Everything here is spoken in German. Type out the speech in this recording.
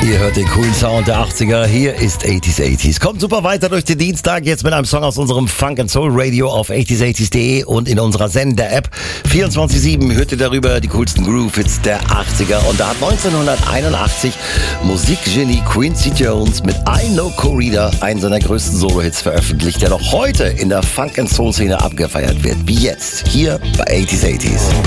Ihr hört den coolen Sound der 80er. Hier ist 80s. Kommt super weiter durch den Dienstag. Jetzt mit einem Song aus unserem Funk and Soul Radio auf 80s.de und in unserer Sender-App. 24/7 hört ihr darüber die coolsten Groove-Hits der 80er. Und da hat 1981 Musikgenie Quincy Jones mit I Know Corrida einen seiner größten Solo-Hits veröffentlicht, der noch heute in der Funk and Soul-Szene abgefeiert wird. Wie jetzt, hier bei 80s.